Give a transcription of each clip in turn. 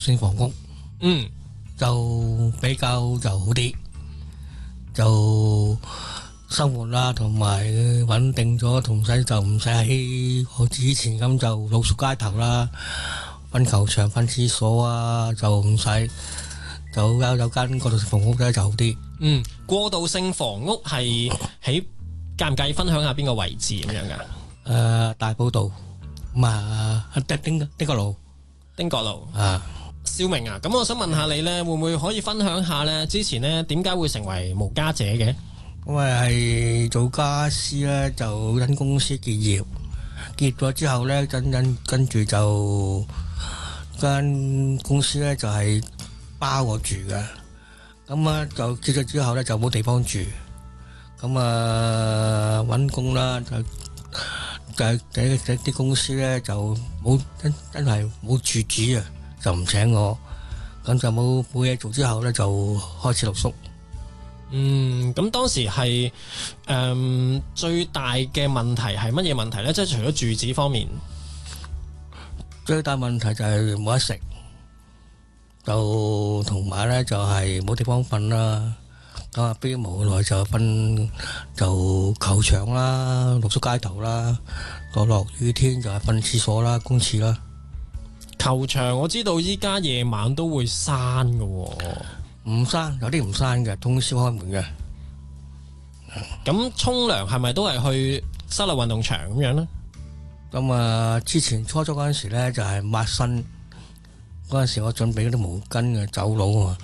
先房屋，就比較就好啲，就生活啦，同埋穩定咗，同使就唔使喺我之前咁就露宿街頭啦，瞓球場、瞓廁所啊，就唔使，就有間過渡性房屋咧就好啲。 過渡性房屋係喺介唔介意分享下邊個位置咁樣噶？ 大埔道，丁角路， 丁角路啊。 少明啊，咁我想問下你呢，會唔會可以分享下呢？之前呢點解會成為無家者嘅？ 因為係做家私咧，就跟公司結業，結咗之後咧，跟住就間公司咧就係包我住嘅，咁啊就結咗之後咧就冇地方住，咁啊揾工啦，就啲公司咧就冇真係冇住址啊，就唔請我，咁就冇嘢做之後咧就開始露宿。 咁當時係最大嘅問題係乜嘢問題呢？即係除咗住址方面， 最大問題就係冇得食，就同埋咧就係冇地方瞓啦。咁啊，逼無奈就瞓就球場啦，露宿街頭啦，落雨天就係瞓廁所啦，公廁啦。 球場我知道依家夜晚都會閂㗎喎。 唔閂，有啲唔閂嘅，通宵開門嘅。 咁沖涼係咪都係去室內運動場咁樣呢？ 咁啊，之前初初嗰陣時咧就係抹身，嗰陣時我準備嗰啲毛巾嘅走佬啊，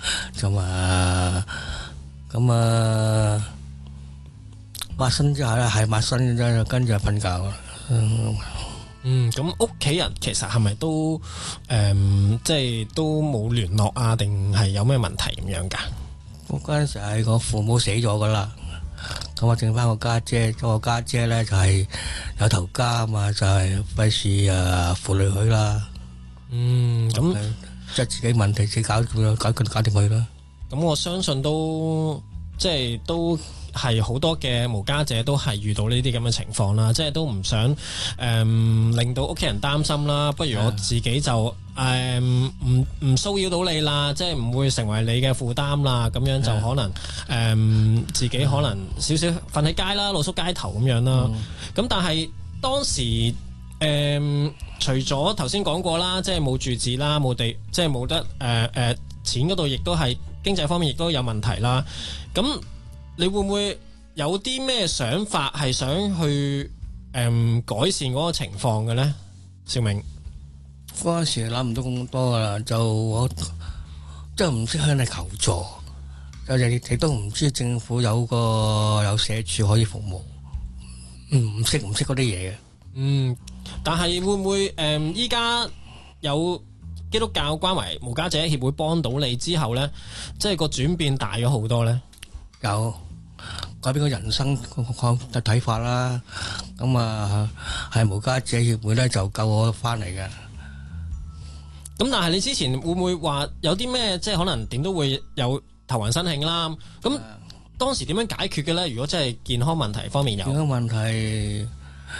咁啊抹身之後咧係抹身嘅啫，跟住就瞓覺啦。 咁屋企人其實係咪都即係都冇聯絡啊？定係有咩問題咁樣噶？ 我嗰陣時係我父母死咗噶啦，咁我剩翻個家姐，我家姐咧就係有頭家啊嘛，就係費事負累佢啦。咁即係自己問題自己搞掂佢啦。 咁我相信都即係都。係好多嘅無家者都係遇到呢啲咁嘅情況啦，即係都唔想令到屋企人擔心啦，不如我自己就唔騷擾到你啦，即係唔會成為你嘅負擔啦，咁樣就可能自己可能少少瞓喺街啦，露宿街頭咁樣啦。咁但係當時除咗頭先講過啦，即係冇住址啦，冇地，即係冇得錢嗰度，亦都係經濟方面亦都有問題啦。咁你會唔會有啲咩想法係想去改善嗰個情況嘅呢？兆明嗰陣時諗唔到咁多噶啦，就我真係唔識向你求助，亦都唔知政府有社署可以服務，唔識嗰啲嘢嘅。 但係會唔會依家有基督教關懷無家者協會幫到你之後呢，即係個轉變大咗好多呢？ 有。改變個人生個睇法啦，咁啊係無家者協會咧就救我翻嚟嘅。 咁但係你之前會唔會話有啲咩即係可能點都會有頭暈身㷫啦？咁當時點樣解決嘅咧？如果真係健康問題方面有健康問題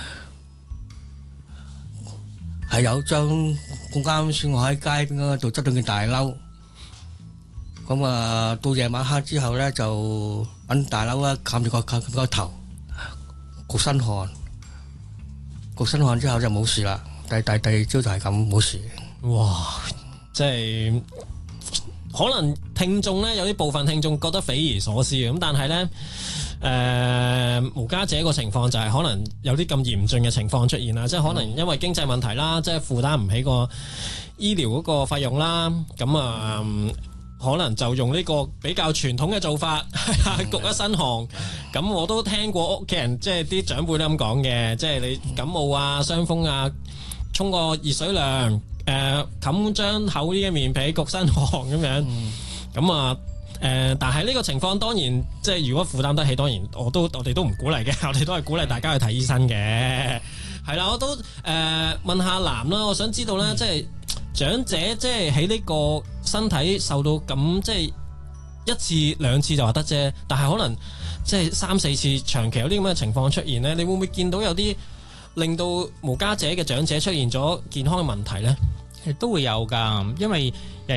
係有張咁啱先我喺街邊嗰度執到件大褸。咁啊，到夜晚黑之後咧，就揾大褸啊，冚住個頭，焗身汗之後就冇事啦。第二朝就係咁冇事。 哇！即係可能聽眾咧，有啲部分聽眾覺得匪夷所思嘅，咁但係咧，無家者個情況就係可能有啲咁嚴峻嘅情況出現啦，即係可能因為經濟問題啦，即係負擔唔起個醫療嗰個費用啦，咁啊。可能就用呢個比較傳統嘅做法，焗一身汗。咁我都聽過屋企人，即係啲長輩都咁講嘅，即係你感冒啊、傷風啊，沖個熱水涼，冚張厚啲嘅棉被焗身汗咁樣。咁啊，但係呢個情況當然，即係如果負擔得起，當然我哋都唔鼓勵嘅，我哋都係鼓勵大家去睇醫生嘅。係啦，我都問下男啦，我想知道咧，即係。長者即係喺呢個身體受到咁，即係一次兩次就話得啫，但係可能即係3、4次長期有啲咁嘅情況出現呢，你會唔會見到有啲令到無家者嘅長者出現咗健康嘅問題呢？ 都會有㗎，因為